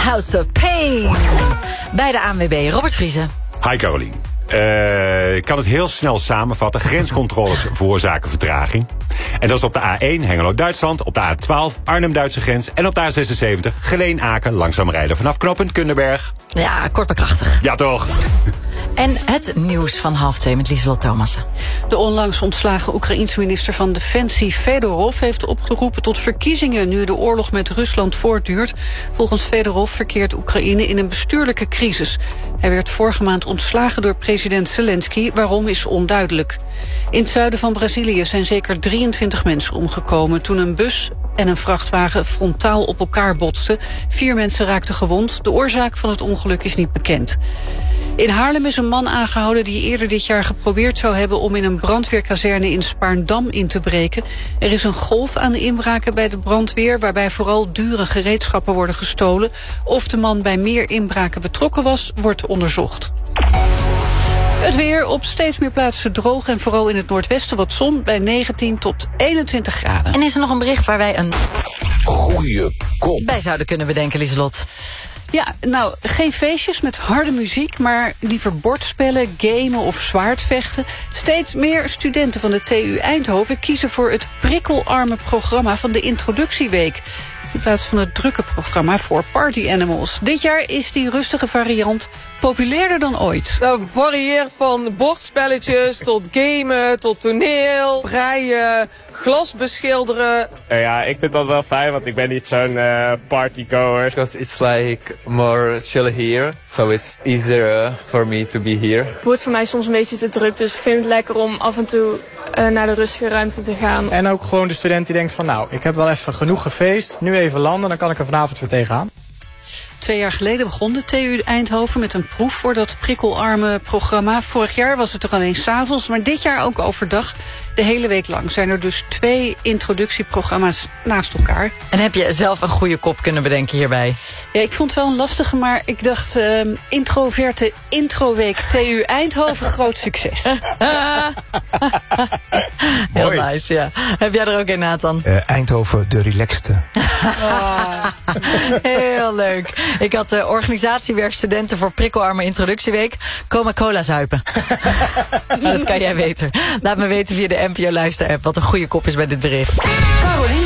House of Pain. Bij de ANWB, Robert Vriesen. Hi Carolien. Ik kan het heel snel samenvatten. Grenscontroles veroorzaken vertraging. En dat is op de A1 Hengelo-Duitsland, op de A12 Arnhem-Duitse grens... en op de A76 Geleen-Aken langzaam rijden vanaf knooppunt Kunderberg. Ja, kort maar krachtig. Ja, toch? En het nieuws van 1:30 met Lieselot Thomassen. De onlangs ontslagen Oekraïense minister van Defensie Fedorov heeft opgeroepen tot verkiezingen nu de oorlog met Rusland voortduurt. Volgens Fedorov verkeert Oekraïne in een bestuurlijke crisis. Hij werd vorige maand ontslagen door president Zelensky. Waarom is onduidelijk. In het zuiden van Brazilië zijn zeker 23 mensen omgekomen toen een bus en een vrachtwagen frontaal op elkaar botsten. 4 mensen raakten gewond. De oorzaak van het ongeluk is niet bekend. In Haarlem is een man aangehouden die eerder dit jaar geprobeerd zou hebben om in een brandweerkazerne in Spaarndam in te breken. Er is een golf aan de inbraken bij de brandweer, waarbij vooral dure gereedschappen worden gestolen. Of de man bij meer inbraken betrokken was, wordt onderzocht. Het weer op steeds meer plaatsen droog en vooral in het noordwesten wat zon bij 19 tot 21 graden. En is er nog een bericht waar wij een goeie kop bij zouden kunnen bedenken, Lieselot? Ja, nou, geen feestjes met harde muziek, maar liever bordspellen, gamen of zwaardvechten. Steeds meer studenten van de TU Eindhoven kiezen voor het prikkelarme programma van de Introductieweek, in plaats van het drukke programma voor Party Animals. Dit jaar is die rustige variant populairder dan ooit. Dat varieert van bordspelletjes tot gamen, tot toneel, breien, glas beschilderen. Ja, ik vind dat wel fijn, want ik ben niet zo'n partygoer. Because it's like more chill here, so it's easier for me to be here. Het wordt voor mij soms een beetje te druk, dus ik vind het lekker om af en toe naar de rustige ruimte te gaan. En ook gewoon de student die denkt van nou, ik heb wel even genoeg gefeest, nu even landen, dan kan ik er vanavond weer tegenaan. 2 jaar geleden begon de TU Eindhoven met een proef voor dat prikkelarme programma. Vorig jaar was het er alleen 's avonds, maar dit jaar ook overdag. De hele week lang zijn er dus 2 introductieprogramma's naast elkaar. En heb je zelf een goede kop kunnen bedenken hierbij? Ja, ik vond het wel een lastige, maar ik dacht introverte introweek TU Eindhoven, groot succes. Heel nice, ja. Heb jij er ook een, Nathan? Eindhoven, de relaxte. Heel leuk. Ik had organisatiewerkstudenten voor prikkelarme introductieweek. Komen cola zuipen. Dat kan jij weten. Laat me weten via de NPO Luister-app wat een goede kop is bij dit bericht.